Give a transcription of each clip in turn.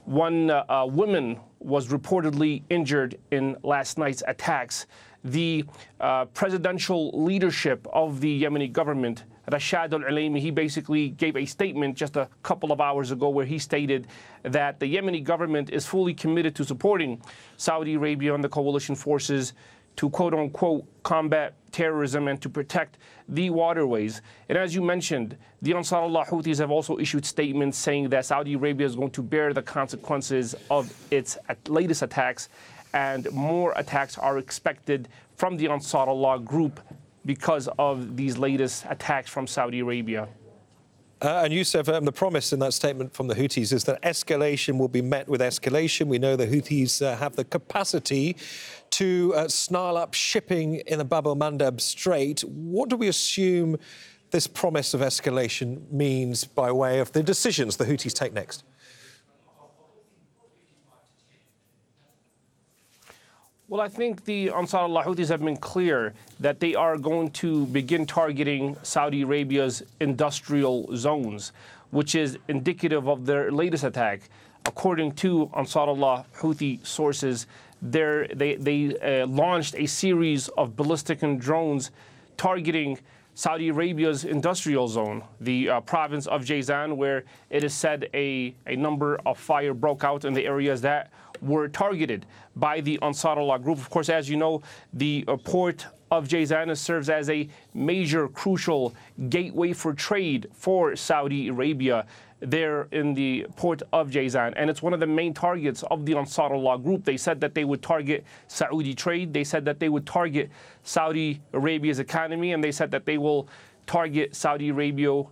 One woman was reportedly injured in last night's attacks. The presidential leadership of the Yemeni government, Rashad al-Alaimi, he basically gave a statement just a couple of hours ago where he stated that the Yemeni government is fully committed to supporting Saudi Arabia and the coalition forces to quote-unquote combat terrorism and to protect the waterways. And as you mentioned, the Ansar Allah Houthis have also issued statements saying that Saudi Arabia is going to bear the consequences of its latest attacks, and more attacks are expected from the Ansar Allah group because of these latest attacks from Saudi Arabia. And Youssef, the promise in that statement from the Houthis is that escalation will be met with escalation. We know the Houthis have the capacity to snarl up shipping in the Bab el-Mandeb Strait. What do we assume this promise of escalation means by way of the decisions the Houthis take next? Well, I think the Ansar Allah Houthis have been clear that they are going to begin targeting Saudi Arabia's industrial zones, which is indicative of their latest attack. According to Ansar Allah Houthi sources, they launched a series of ballistic drones targeting Saudi Arabia's industrial zone, the province of Jazan, where it is said a number of fire broke out in the areas that were targeted by the Ansar Allah group. Of course, as you know, the port of Jazan serves as a major, crucial gateway for trade for Saudi Arabia there in the port of Jazan. And it's one of the main targets of the Ansar Allah group. They said that they would target Saudi trade. They said that they would target Saudi Arabia's economy. And they said that they will target Saudi Arabia's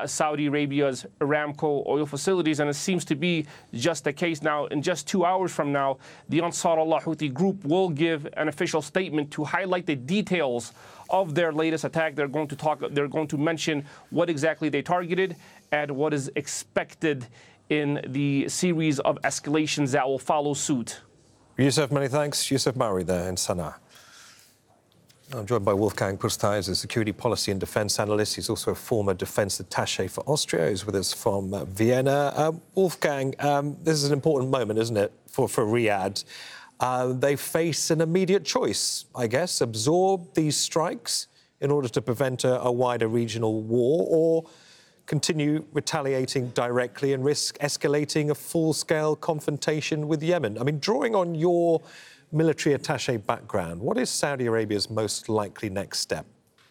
Aramco oil facilities. And it seems to be just the case now. In just 2 hours from now, the Ansar Allah Houthi group will give an official statement to highlight the details of their latest attack. They're going to mention what exactly they targeted and what is expected in the series of escalations that will follow suit. Youssef, many thanks. Youssef Mauri there in Sana'a. I'm joined by Wolfgang Pusztai, a security policy and defence analyst. He's also a former defence attaché for Austria. He's with us from Vienna. Wolfgang, this is an important moment, isn't it, for Riyadh? They face an immediate choice, I guess: absorb these strikes in order to prevent a wider regional war, or continue retaliating directly and risk escalating a full-scale confrontation with Yemen. I mean, drawing on your military attaché background, what is Saudi Arabia's most likely next step?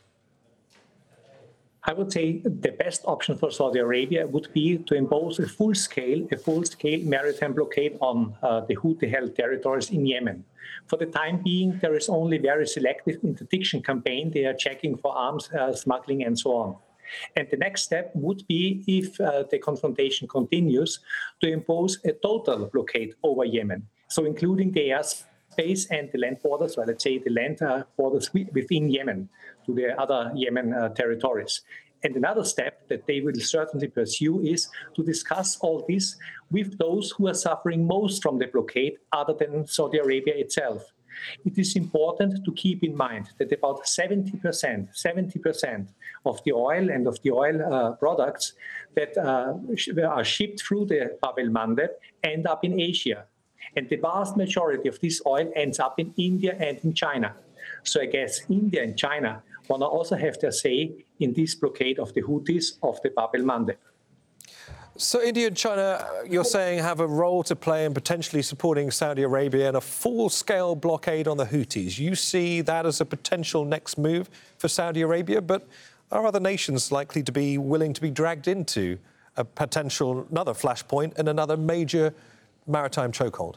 I would say the best option for Saudi Arabia would be to impose a full-scale maritime blockade on the Houthi-held territories in Yemen. For the time being, there is only very selective interdiction campaign. They are checking for arms smuggling and so on. And the next step would be, if the confrontation continues, to impose a total blockade over Yemen, so including the airspace and the land borders, or let's say the land borders within Yemen to the other Yemen territories. And another step that they will certainly pursue is to discuss all this with those who are suffering most from the blockade, other than Saudi Arabia itself. It is important to keep in mind that about 70% of the oil and of the oil products that are shipped through the Bab el-Mandeb end up in Asia. And the vast majority of this oil ends up in India and in China. So I guess India and China want to also have their say in this blockade of the Houthis of the Bab el-Mandeb. So India and China, you're saying, have a role to play in potentially supporting Saudi Arabia in a full-scale blockade on the Houthis. You see that as a potential next move for Saudi Arabia, but are other nations likely to be willing to be dragged into a potential another flashpoint and another major maritime chokehold?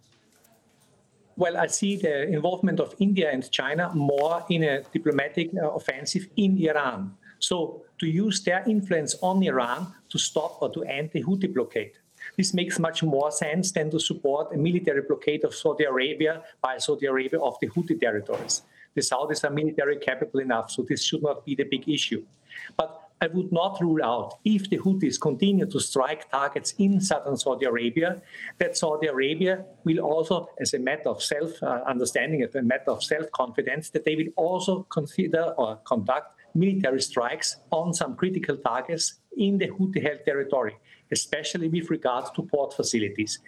Well, I see the involvement of India and China more in a diplomatic offensive in Iran. So to use their influence on Iran to stop or to end the Houthi blockade. This makes much more sense than to support a military blockade of Saudi Arabia by Saudi Arabia of the Houthi territories. The Saudis are military capable enough, so this should not be the big issue. But I would not rule out, if the Houthis continue to strike targets in southern Saudi Arabia, that Saudi Arabia will also, as a matter of self-understanding, as a matter of self-confidence, that they will also consider or conduct military strikes on some critical targets in the Houthi-held territory, especially with regard to port facilities.